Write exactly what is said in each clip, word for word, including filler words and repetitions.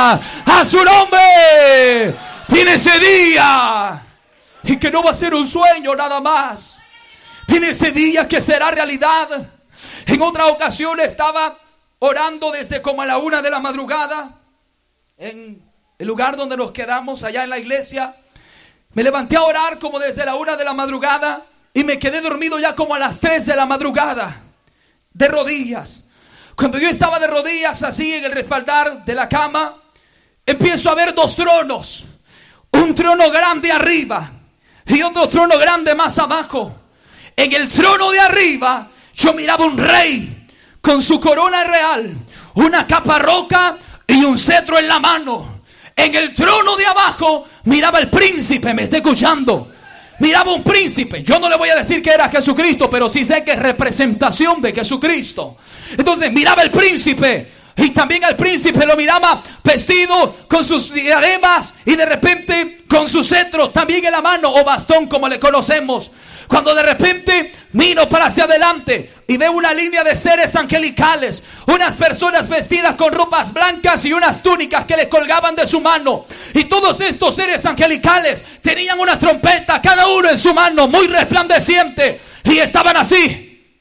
aleluya a su nombre. Viene ese día y que no va a ser un sueño nada más. Viene ese día que será realidad. En otra ocasión estaba orando desde como a la una de la madrugada en el lugar donde nos quedamos allá en la iglesia. Me levanté a orar como desde la una de la madrugada y me quedé dormido ya como a las tres de la madrugada, de rodillas. Cuando yo estaba de rodillas así en el respaldar de la cama, empiezo a ver dos tronos. Un trono grande arriba y otro trono grande más abajo. En el trono de arriba yo miraba un rey con su corona real, una capa roca y un cetro en la mano. En el trono de abajo miraba el príncipe, ¿me está escuchando? Miraba un príncipe. Yo no le voy a decir que era Jesucristo, pero sí sé que es representación de Jesucristo. Entonces miraba el príncipe. Y también al príncipe lo miraba vestido con sus diademas y de repente con su cetro también en la mano, o bastón como le conocemos. Cuando de repente miro para hacia adelante y veo una línea de seres angelicales, unas personas vestidas con ropas blancas y unas túnicas que le colgaban de su mano. Y todos estos seres angelicales tenían una trompeta, cada uno en su mano, muy resplandeciente. Y estaban así.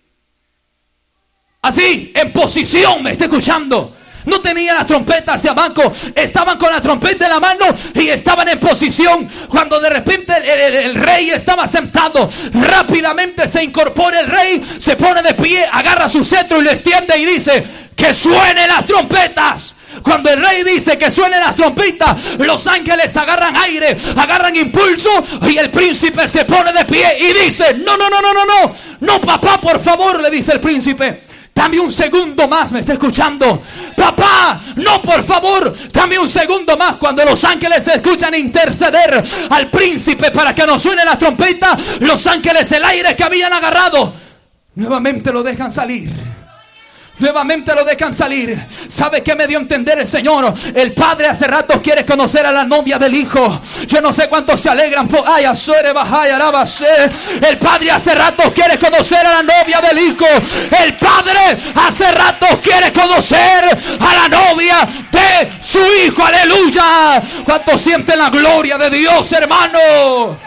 Así, en posición, me está escuchando. No tenían la trompeta hacia abajo, estaban con la trompeta en la mano y estaban en posición. Cuando de repente el, el, el rey estaba sentado, rápidamente se incorpora el rey, se pone de pie, agarra su cetro y lo extiende y dice: ¡que suenen las trompetas! Cuando el rey dice que suenen las trompetas, los ángeles agarran aire, agarran impulso y el príncipe se pone de pie y dice: no, no, no, no, no, no, no, papá, por favor, le dice el príncipe. Dame un segundo más, me está escuchando. Papá, no, por favor, dame un segundo más. Cuando los ángeles se escuchan interceder al príncipe para que no suene la trompeta, los ángeles, el aire que habían agarrado, nuevamente lo dejan salir. Nuevamente lo dejan salir. ¿Sabe qué me dio a entender el Señor? El Padre hace rato quiere conocer a la novia del Hijo. Yo no sé cuántos se alegran por... Ay, el Padre hace rato quiere conocer a la novia del Hijo. El Padre hace rato quiere conocer a la novia de su Hijo. Aleluya. ¿Cuántos sienten la gloria de Dios, hermano?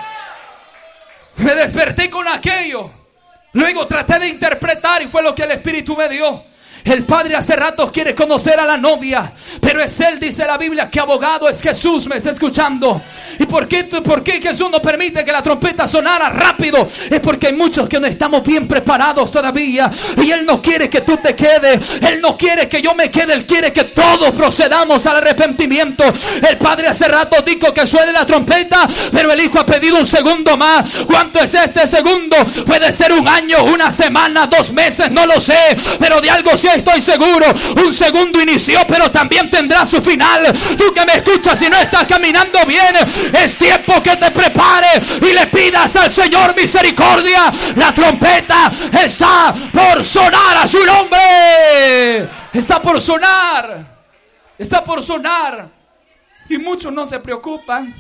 Me desperté con aquello. Luego traté de interpretar y fue lo que el Espíritu me dio. El Padre hace rato quiere conocer a la novia, pero es Él, dice la Biblia, que abogado es Jesús. ¿Me está escuchando? ¿Y por qué, por qué Jesús no permite que la trompeta sonara rápido? Es porque hay muchos que no estamos bien preparados todavía, y Él no quiere que tú te quedes. Él no quiere que yo me quede. Él quiere que todos procedamos al arrepentimiento. El Padre hace rato dijo que suene la trompeta, pero el Hijo ha pedido un segundo más. ¿Cuánto es este segundo? Puede ser un año, una semana, dos meses, no lo sé, pero de algo sí estoy seguro. Un segundo inició, pero también tendrá su final. Tú que me escuchas, si no estás caminando bien, es tiempo que te prepares y le pidas al Señor misericordia. La trompeta está por sonar a su nombre. Está por sonar. Está por sonar. Y muchos no se preocupan.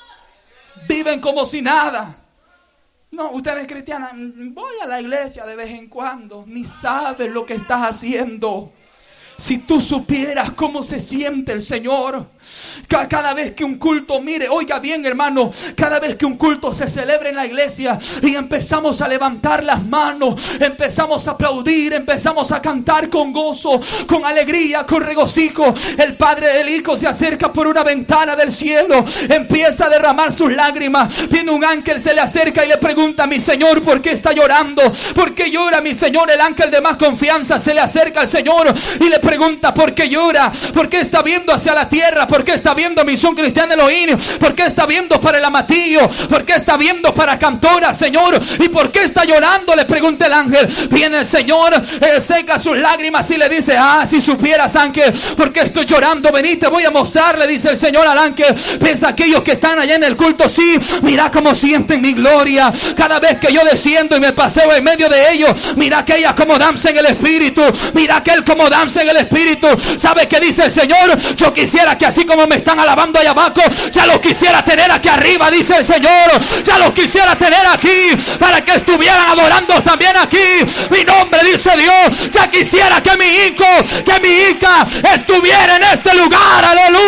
Viven como si nada. No, usted es cristiana, voy a la iglesia de vez en cuando. Ni sabes lo que estás haciendo. Si tú supieras cómo se siente el Señor cada vez que un culto, mire, oiga bien, hermano, cada vez que un culto se celebra en la iglesia y empezamos a levantar las manos, empezamos a aplaudir, empezamos a cantar con gozo, con alegría, con regocijo, el Padre del Hijo se acerca por una ventana del cielo, empieza a derramar sus lágrimas. Viene un ángel, se le acerca y le pregunta: mi Señor, ¿por qué está llorando? ¿Por qué llora, mi Señor? El ángel de más confianza se le acerca al Señor y le pregunta: ¿por qué llora? ¿Por qué está viendo hacia la tierra? ¿Por qué está viendo Misión Cristiana Elohim? ¿Por qué está viendo para el Amatillo? ¿Por qué está viendo para Cantora, Señor? ¿Y por qué está llorando? Le pregunta el ángel. Viene el Señor, eh, seca sus lágrimas y le dice: ah, si supieras, ángel, ¿por qué estoy llorando? Vení, te voy a mostrar, le dice el Señor al ángel. Ves a aquellos que están allá en el culto, sí, mira cómo sienten mi gloria. Cada vez que yo desciendo y me paseo en medio de ellos, mira aquellas como danza en el Espíritu, mira aquel como danza en el Espíritu. ¿Sabe qué dice el Señor? Yo quisiera que así como me están alabando allá abajo, ya los quisiera tener aquí arriba, dice el Señor. Ya los quisiera tener aquí para que estuvieran adorando también aquí mi nombre, dice Dios. Ya quisiera que mi hijo, que mi hija estuviera en este lugar, aleluya.